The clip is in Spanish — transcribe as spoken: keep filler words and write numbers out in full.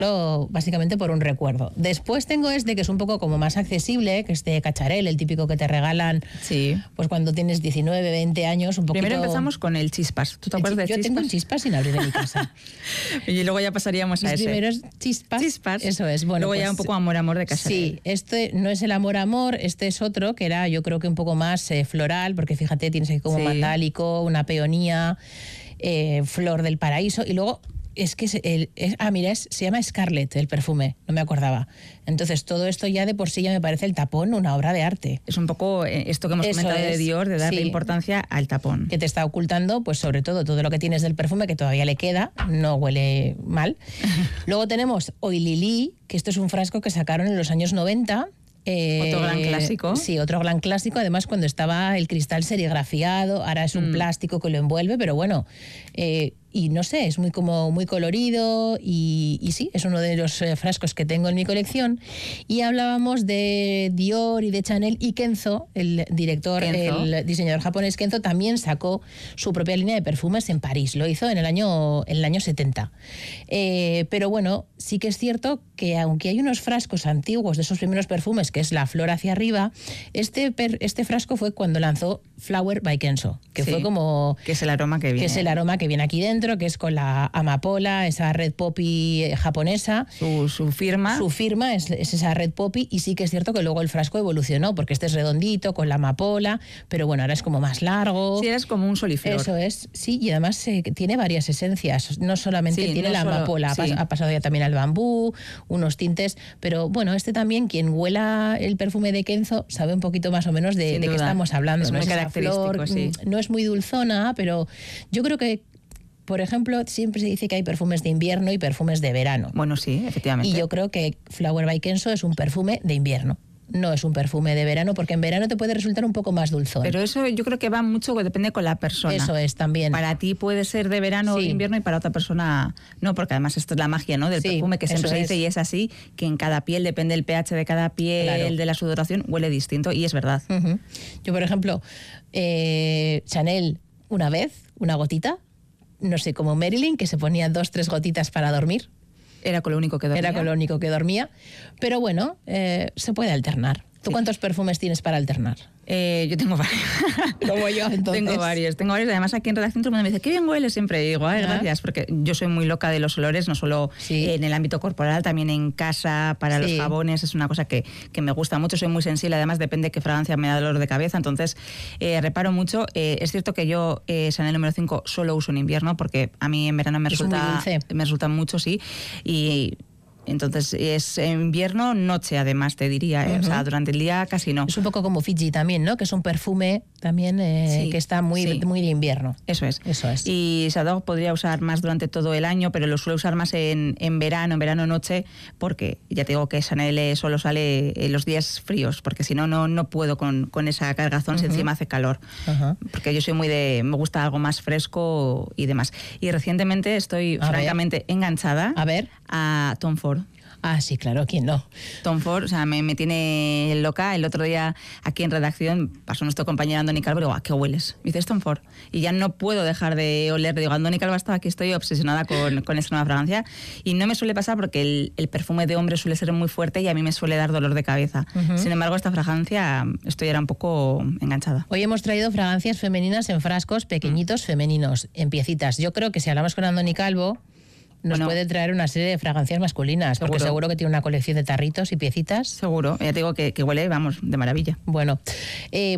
básicamente por un recuerdo. Después tengo este que es un poco como más accesible, que es de Cacharel, el típico que te regalan sí. pues cuando tienes diecinueve, veinte años, un poquito... Primero empezamos con el Chispas. ¿Tú te acuerdas de Yo Chispas? tengo un Chispas sin abrir en mi casa. Y luego ya pasaríamos a Los ese. primeros Chispas. Chispas. Eso es. Bueno, luego pues, ya un poco Amor Amor de Cacharel. Sí, este no es el Amor Amor, este es otro que era yo creo que un poco más eh, floral, porque fíjate, tienes aquí como sí. mandálico, una peonía, eh, flor del paraíso y luego... Es que, es el, es, ah, mira, es, se llama Scarlet el perfume, no me acordaba. Entonces, todo esto ya de por sí ya me parece el tapón una obra de arte. Es un poco esto que hemos Eso comentado es, de Dior, de darle sí. importancia al tapón. Que te está ocultando, pues sobre todo, todo lo que tienes del perfume, que todavía le queda, no huele mal. Luego tenemos Oilili, que esto es un frasco que sacaron en los años noventa. Eh, otro gran clásico. Sí, otro gran clásico, además cuando estaba el cristal serigrafiado, ahora es un mm. plástico que lo envuelve, pero bueno... Eh, y no sé, es muy como muy colorido y, y sí, es uno de los eh, frascos que tengo en mi colección. Y hablábamos de Dior y de Chanel, y Kenzo, el director, Kenzo. el diseñador japonés Kenzo, también sacó su propia línea de perfumes en París. Lo hizo en el año, en el año setenta. Eh, pero bueno, sí que es cierto que aunque hay unos frascos antiguos de esos primeros perfumes, que es la flor hacia arriba, este, per, este frasco fue cuando lanzó Flower by Kenzo, que sí, fue como... que es el aroma que viene. Que es el aroma que viene aquí dentro, que es con la amapola, esa red poppy japonesa. Su, su firma. Su firma es, es esa red poppy, y sí que es cierto que luego el frasco evolucionó, porque este es redondito, con la amapola, pero bueno, ahora es como más largo. Sí, es como un soliflor. Eso es, sí, y además eh, tiene varias esencias, no solamente sí, tiene no la solo, amapola, sí. ha pasado ya también al bambú, unos tintes, pero bueno, este también, quien huela el perfume de Kenzo, sabe un poquito más o menos de, de qué estamos hablando. Es no muy es característico, flor, sí. No es muy dulzona, pero yo creo que por ejemplo, siempre se dice que hay perfumes de invierno y perfumes de verano. Bueno, sí, efectivamente. Y yo creo que Flower by Kenzo es un perfume de invierno. No es un perfume de verano, porque en verano te puede resultar un poco más dulzón. Pero eso yo creo que va mucho, depende con la persona. Eso es, también. Para ti puede ser de verano sí. o de invierno, y para otra persona no, porque además esto es la magia, ¿no?, del sí, perfume, que siempre se dice, y es así, que en cada piel, depende del pH de cada piel, claro. de la sudoración, huele distinto, y es verdad. Uh-huh. Yo, por ejemplo, eh, Chanel, una vez, una gotita, no sé, como Marilyn, que se ponía dos, tres gotitas para dormir. Era con lo único que dormía. Era con lo único que dormía. Pero bueno, eh, se puede alternar. ¿Tú sí. cuántos perfumes tienes para alternar? Eh, yo tengo varios. Como yo, entonces. Tengo varios, tengo varios. Además, aquí en redacción todo el mundo me dice, qué bien huele siempre. Y digo, ay, gracias, porque yo soy muy loca de los olores, no solo sí. en el ámbito corporal, también en casa, para sí. los jabones. Es una cosa que, que me gusta mucho. Soy muy sensible, además depende de qué fragancia me da dolor de cabeza. Entonces, eh, reparo mucho. Eh, es cierto que yo eh, Chanel número cinco solo uso en invierno, porque a mí en verano me, resulta, me resulta mucho, sí. Y... Entonces es invierno, noche además, te diría, ¿eh? Uh-huh. O sea, durante el día casi no. Es un poco como Fiji también, ¿no? Que es un perfume también eh, sí, que está muy, sí. muy de invierno. Eso es. Eso es. Y Sadog podría usar más durante todo el año, pero lo suelo usar más en, en verano, en verano noche, porque ya te digo que Chanel solo sale en los días fríos, porque si no, no, no puedo con, con esa cargazón uh-huh. si encima hace calor. Uh-huh. Porque yo soy muy de, me gusta algo más fresco y demás. Y recientemente estoy a francamente ver. enganchada a, ver. a Tom Ford. Ah, sí, claro, ¿quién no? Tom Ford, o sea, me, me tiene loca. El otro día aquí en redacción pasó nuestro compañero Andoni Calvo y digo, ¿a qué hueles? Me dice, Tom Ford. Y ya no puedo dejar de oler. Digo, Andoni Calvo, hasta aquí estoy obsesionada con, con esta nueva fragancia. Y no me suele pasar porque el, el perfume de hombre suele ser muy fuerte y a mí me suele dar dolor de cabeza. Uh-huh. Sin embargo, esta fragancia estoy ahora un poco enganchada. Hoy hemos traído fragancias femeninas en frascos pequeñitos, uh-huh. femeninos, en piecitas. Yo creo que si hablamos con Andoni Calvo, nos bueno, puede traer una serie de fragancias masculinas, seguro. Porque seguro que tiene una colección de tarritos y piecitas. Seguro, ya te digo que, que huele, vamos, de maravilla. Bueno, eh,